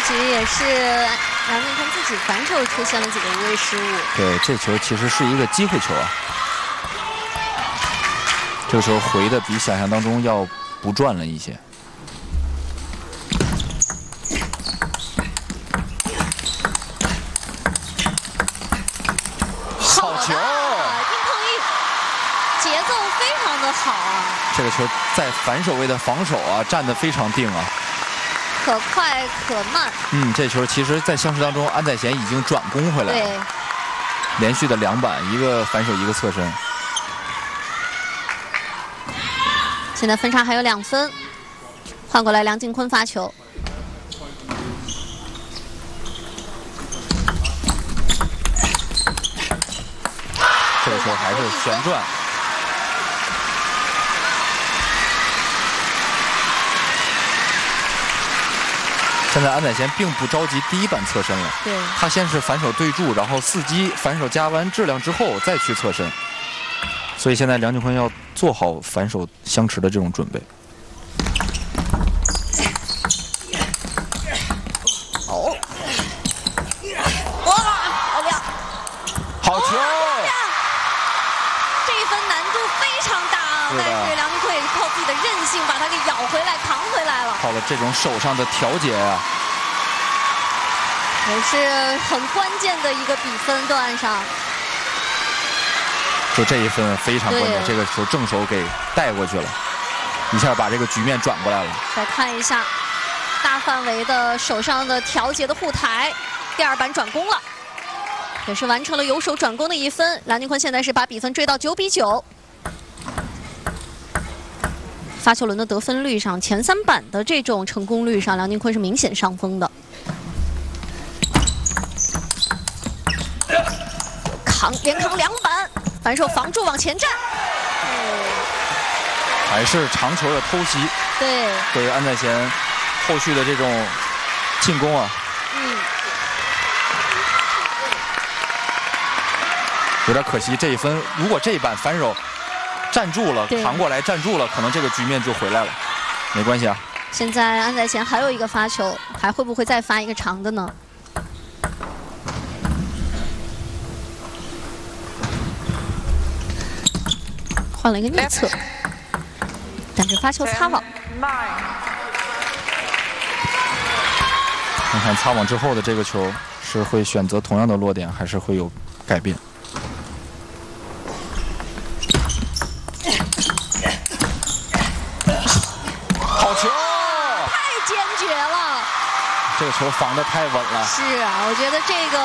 局也是杨靖坤自己反手出现了几个无谓失误。 对，这球其实是一个机会球啊。这个球回的比想象当中要不转了一些。好球！ 硬碰硬，节奏非常的好啊。 这个球在反手位的防守啊，站得非常定啊。 可快可慢。 这球其实，在相持当中，安宰贤已经转攻回来了。 对， 连续的2板，一个反手，一个侧身。 现在分差还有2分，换过来梁靖昆发球。 这个球还是旋转。 现在安宰贤并不着急第1板侧身了， 对， 他先是反手对柱，然后伺机反手加完质量之后再去侧身，所以现在梁靖昆要做好反手相持的这种准备。 哦，哇，好亮！ 好球！ 这一分难度非常大啊，但是梁靖昆也是靠自己的韧性把它给咬回来、扛回来了。 靠了这种手上的调节啊， 也是很关键的一个比分段上。 就这一分非常关键，这个球正手给带过去了，一下把这个局面转过来了。 再看一下大范围的手上的调节的护台，第2板转攻了，也是完成了由手转攻的1分。梁靖昆现在是把比分追到9比9。 发球轮的得分率上，前3板的这种成功率上，梁靖昆是明显上风的。连扛2板，反手防住往前站。 还是长球的偷袭， 对， 对于安宰贤后续的这种进攻啊，有点可惜。这一分，如果这一板反手 站住了，扛过来站住了，可能这个局面就回来了。没关系啊。 现在安宰贤还有一个发球，还会不会再发一个长的呢？换了一个逆侧，但是发球擦网。 看看擦网之后的这个球是会选择同样的落点，还是会有改变？ 好球！ 太坚决了， 这个球防得太稳了。 是啊，我觉得这个。